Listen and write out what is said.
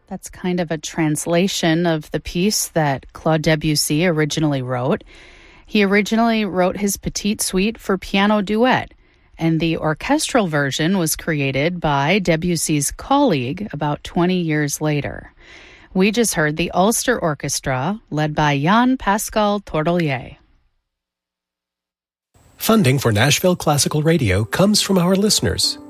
That's kind of a translation of the piece that Claude Debussy originally wrote. He originally wrote his Petite Suite for piano duet, and the orchestral version was created by Debussy's colleague about 20 years later. We just heard the Ulster Orchestra, led by Jan-Pascal Tordelier. Funding for Nashville Classical Radio comes from our listeners